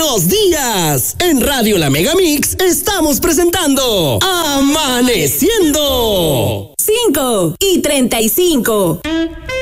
Buenos días. En Radio La Megamix estamos presentando Amaneciendo. 5:35.